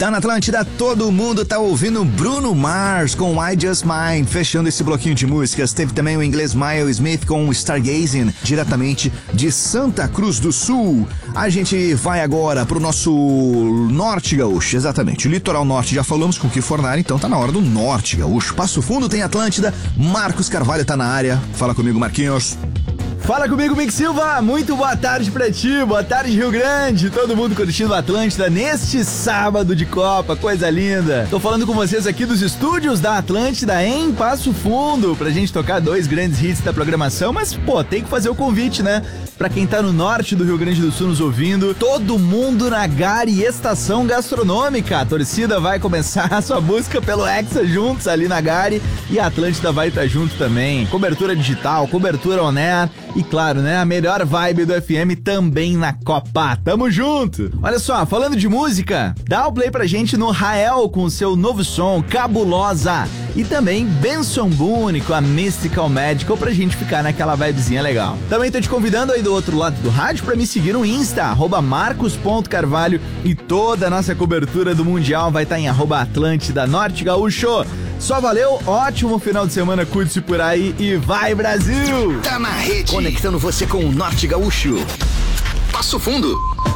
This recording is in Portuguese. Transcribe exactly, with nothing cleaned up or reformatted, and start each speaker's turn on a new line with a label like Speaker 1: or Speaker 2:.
Speaker 1: Tá na Atlântida, todo mundo tá ouvindo Bruno Mars com I Just Mine. Fechando esse bloquinho de músicas, teve também o inglês Miles Smith com Stargazing, diretamente de Santa Cruz do Sul. A gente vai agora pro nosso Norte Gaúcho, exatamente. O litoral norte já falamos com o Kiko Fornari, então tá na hora do Norte Gaúcho. Passo Fundo tem Atlântida, Marcos Carvalho tá na área. Fala comigo, Marquinhos.
Speaker 2: Fala comigo, Mick Silva, muito boa tarde pra ti, boa tarde Rio Grande, todo mundo curtindo a Atlântida neste sábado de Copa, coisa linda. Tô falando com vocês aqui dos estúdios da Atlântida em Passo Fundo, pra gente tocar dois grandes hits da programação, mas pô, tem que fazer o convite, né? Pra quem tá no norte do Rio Grande do Sul nos ouvindo, todo mundo na Gari Estação Gastronômica. A torcida vai começar a sua busca pelo Hexa juntos ali na Gari e a Atlântida vai estar junto também. Cobertura digital, cobertura on air. E claro, né, a melhor vibe do F M também na Copa. Tamo junto! Olha só, falando de música, dá o play pra gente no Rael com o seu novo som, Cabulosa. E também Benson Boone com a Mystical Magical pra gente ficar naquela vibezinha legal. Também tô te convidando aí do outro lado do rádio pra me seguir no Insta, arroba marcos ponto carvalho, e toda a nossa cobertura do Mundial vai estar em arroba Atlântida Norte Gaúcho. Só valeu, ótimo final de semana, curte-se por aí e vai Brasil!
Speaker 3: Tá na rede, conectando você com o Norte Gaúcho. Passo Fundo.